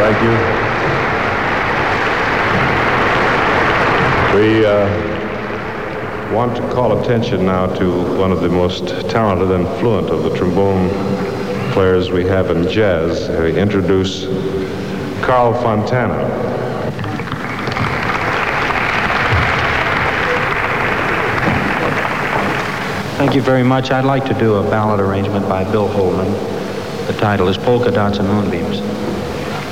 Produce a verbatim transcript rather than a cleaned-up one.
Thank you. We uh, want to call attention now to one of the most talented and fluent of the trombone players we have in jazz. We introduce Carl Fontana. Thank you very much. I'd like to do a ballad arrangement by Bill Holman. The title is Polka Dots and Moonbeams.